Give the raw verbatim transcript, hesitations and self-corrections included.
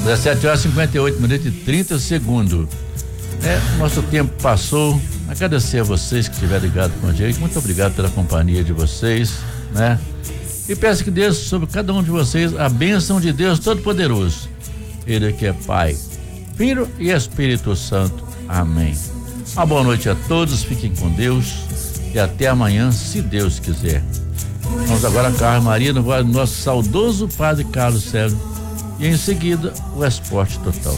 dezessete horas e cinquenta e oito minutos e trinta segundos. É, nosso tempo passou. Agradecer a vocês que estiveram ligados com a gente. Muito obrigado pela companhia de vocês, né? E peço que Deus sobre cada um de vocês a bênção de Deus Todo-Poderoso. Ele que é Pai, Filho e Espírito Santo. Amém. Uma boa noite a todos, fiquem com Deus e até amanhã, se Deus quiser. Vamos agora com a Maria no voz do nosso saudoso Padre Carlos Célio e em seguida o Esporte Total.